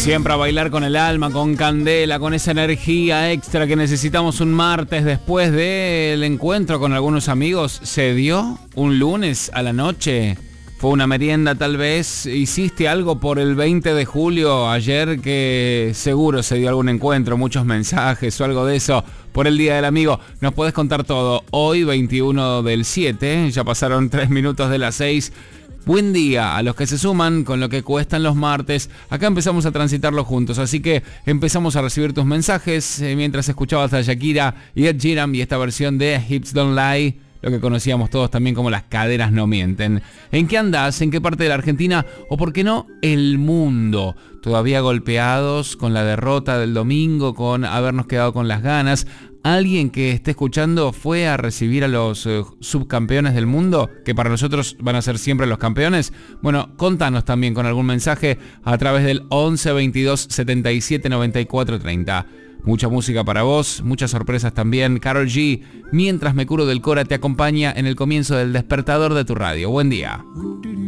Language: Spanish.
Siempre a bailar con el alma, con candela, con esa energía extra que necesitamos un martes después del encuentro con algunos amigos. ¿Se dio un lunes a la noche? ¿Fue una merienda tal vez? ¿Hiciste algo por el 20 de julio ayer que seguro se dio algún encuentro, muchos mensajes o algo de eso por el Día del Amigo? Nos podés contar todo. Hoy 21 del 7, ya pasaron 3 minutos de las 6. Buen día a los que se suman con lo que cuestan los martes. Acá empezamos a transitarlo juntos, así que empezamos a recibir tus mensajes mientras escuchabas a Shakira y Ed Sheeran y esta versión de Hips Don't Lie, lo que conocíamos todos también como Las Caderas No Mienten. ¿En qué andás? ¿En qué parte de la Argentina? O por qué no, el mundo. Todavía golpeados con la derrota del domingo, con habernos quedado con las ganas. ¿Alguien que esté escuchando fue a recibir a los subcampeones del mundo, que para nosotros van a ser siempre los campeones? Bueno, contanos también con algún mensaje a través del 11 22 77 94 30. Mucha música para vos, muchas sorpresas también. Karol G, Mientras me curo del cora, te acompaña en el comienzo del despertador de tu radio. Buen día.